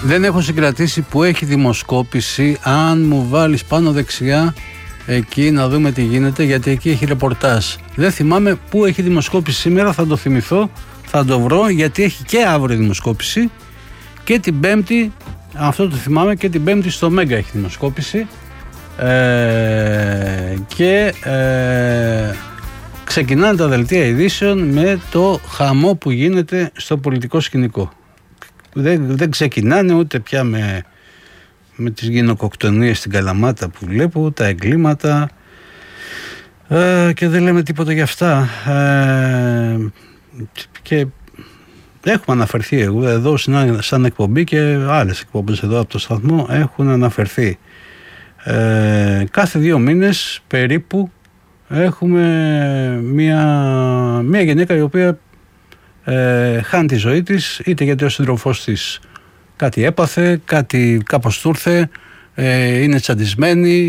Δεν έχω συγκρατήσει που έχει δημοσκόπηση. Αν μου βάλεις πάνω δεξιά εκεί να δούμε τι γίνεται, γιατί εκεί έχει ρεπορτάζ. Δεν θυμάμαι που έχει δημοσκόπηση σήμερα, θα το θυμηθώ, θα το βρω, γιατί έχει και αύριο δημοσκόπηση και την Πέμπτη, αυτό το θυμάμαι, και την Πέμπτη στο Μέγκα έχει δημοσκόπηση και ξεκινάνε τα δελτία ειδήσεων με το χαμό που γίνεται στο πολιτικό σκηνικό. Δεν ξεκινάνε ούτε πια με τις γυναικοκτονίες στην Καλαμάτα που βλέπω, τα εγκλήματα, και δεν λέμε τίποτα για αυτά, και έχουμε αναφερθεί εδώ σαν εκπομπή, και άλλες εκπομπές εδώ από το σταθμό έχουν αναφερθεί. Κάθε 2 μήνες περίπου έχουμε μια γυναίκα η οποία χάνει τη ζωή της, είτε γιατί ο σύντροφός της κάτι έπαθε, κάπως του ήρθε, είναι τσαντισμένη,